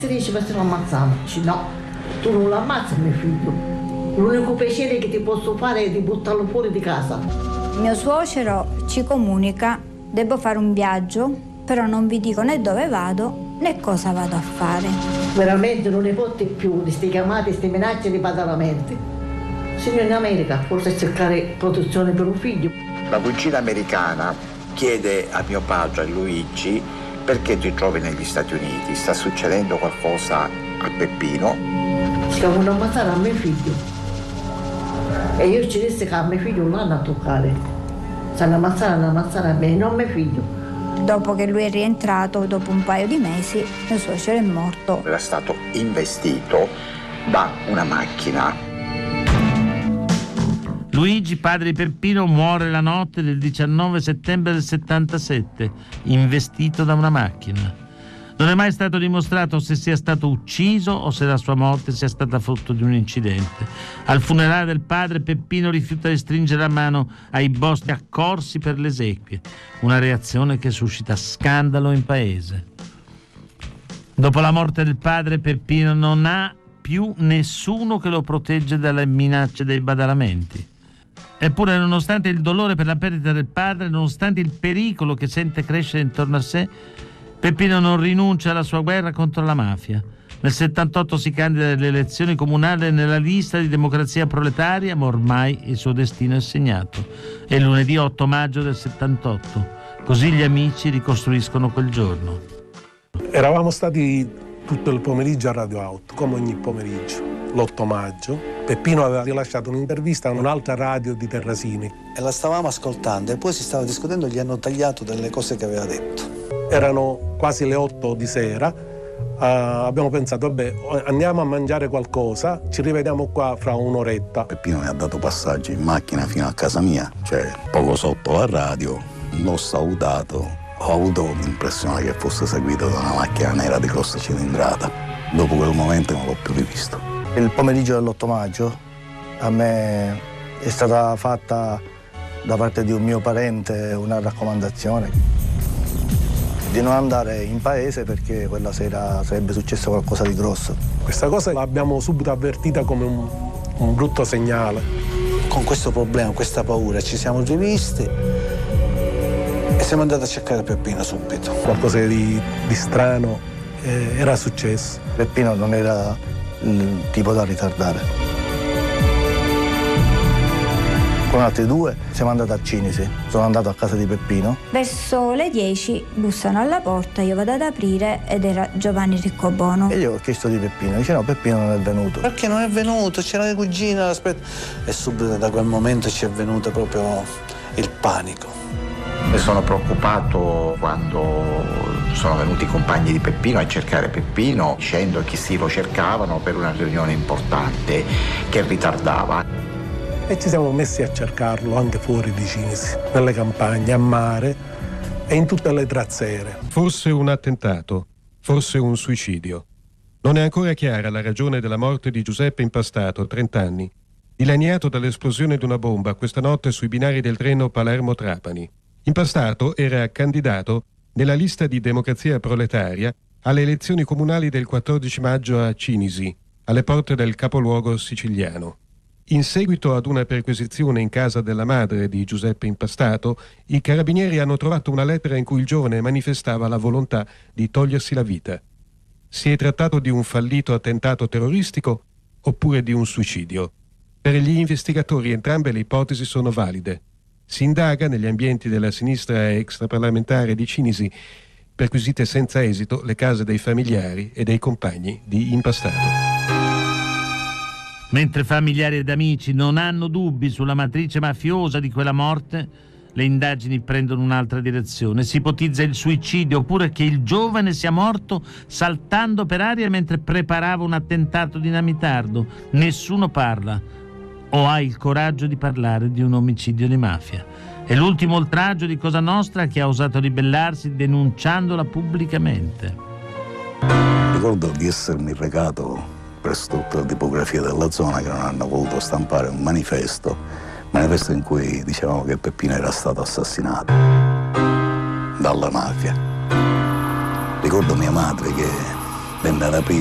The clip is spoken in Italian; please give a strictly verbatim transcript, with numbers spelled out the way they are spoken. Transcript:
Si dice per se lo ammazziamo, dice no, tu non l'ammazzi mio figlio, l'unico piacere che ti posso fare è di buttarlo fuori di casa. Mio suocero ci comunica, devo fare un viaggio, però non vi dico né dove vado né cosa vado a fare. Veramente non ne posso più di queste chiamate, queste minacce di badalamenti. Sono in America, forse cercare protezione per un figlio. La cugina americana chiede a mio padre, a Luigi, perché ti trovi negli Stati Uniti? Sta succedendo qualcosa a Peppino? Si vogliono ammazzare a mio figlio. E io ci disse che a mio figlio non l'hanno a toccare. Se hanno ammazzare, hanno ammazzare a me, non a mio figlio. Dopo che lui è rientrato, dopo un paio di mesi, mio suocero è morto. Era stato investito da una macchina. Luigi, padre di Peppino, muore la notte del diciannove settembre del settantasette, investito da una macchina. Non è mai stato dimostrato se sia stato ucciso o se la sua morte sia stata frutto di un incidente. Al funerale del padre, Peppino rifiuta di stringere la mano ai boss accorsi per le esequie, una reazione che suscita scandalo in paese. Dopo la morte del padre, Peppino non ha più nessuno che lo protegge dalle minacce dei badalamenti. Eppure, nonostante il dolore per la perdita del padre, nonostante il pericolo che sente crescere intorno a sé, Peppino non rinuncia alla sua guerra contro la mafia. Nel settantotto si candida alle elezioni comunali nella lista di Democrazia Proletaria, ma ormai il suo destino è segnato. È lunedì otto maggio del settantotto. Così gli amici ricostruiscono quel giorno. Eravamo stati tutto il pomeriggio a Radio Auto, come ogni pomeriggio. L'otto maggio, Peppino aveva rilasciato un'intervista a un'altra radio di Terrasini. E la stavamo ascoltando e poi si stava discutendo, gli hanno tagliato delle cose che aveva detto. Erano quasi le otto di sera, uh, abbiamo pensato, vabbè, andiamo a mangiare qualcosa, ci rivediamo qua fra un'oretta. Peppino mi ha dato passaggio in macchina fino a casa mia, cioè poco sotto la radio, l'ho salutato, ho avuto l'impressione che fosse seguito da una macchina nera di grossa cilindrata. Dopo quel momento non l'ho più rivisto. Il pomeriggio dell'otto maggio a me è stata fatta da parte di un mio parente una raccomandazione di non andare in paese perché quella sera sarebbe successo qualcosa di grosso. Questa cosa l'abbiamo subito avvertita come un, un brutto segnale. Con questo problema, questa paura, ci siamo rivisti e siamo andati a cercare Peppino subito. Qualcosa di, di strano eh, era successo. Peppino non era il tipo da ritardare. Con altri due siamo andati a Cinisi, sono andato a casa di Peppino. Verso le dieci bussano alla porta, io vado ad aprire ed era Giovanni Riccobono. E io ho chiesto di Peppino, dice no, Peppino non è venuto. Perché non è venuto? C'era la cugina, aspetta. E subito da quel momento ci è venuto proprio il panico. Mi sono preoccupato quando sono venuti i compagni di Peppino a cercare Peppino, dicendo che sì, lo cercavano per una riunione importante che ritardava. E ci siamo messi a cercarlo anche fuori di Cinisi, nelle campagne, a mare e in tutte le trazzere. Forse un attentato, forse un suicidio. Non è ancora chiara la ragione della morte di Giuseppe Impastato, trenta anni, dilaniato dall'esplosione di una bomba questa notte sui binari del treno Palermo-Trapani. Impastato era candidato nella lista di Democrazia Proletaria alle elezioni comunali del quattordici maggio a Cinisi, alle porte del capoluogo siciliano. In seguito ad una perquisizione in casa della madre di Giuseppe Impastato, i carabinieri hanno trovato una lettera in cui il giovane manifestava la volontà di togliersi la vita. Si è trattato di un fallito attentato terroristico oppure di un suicidio? Per gli investigatori entrambe le ipotesi sono valide. Si indaga negli ambienti della sinistra extraparlamentare di Cinisi, perquisite senza esito le case dei familiari e dei compagni di Impastato. Mentre familiari ed amici non hanno dubbi sulla matrice mafiosa di quella morte, le indagini prendono un'altra direzione. Si ipotizza il suicidio oppure che il giovane sia morto saltando per aria mentre preparava un attentato dinamitardo. Nessuno parla o ha il coraggio di parlare di un omicidio di mafia. È l'ultimo oltraggio di Cosa Nostra che ha osato ribellarsi denunciandola pubblicamente. Ricordo di essermi recato presso tutta la tipografia della zona che non hanno voluto stampare un manifesto, manifesto in cui dicevamo che Peppino era stato assassinato dalla mafia. Ricordo mia madre che venne rapito.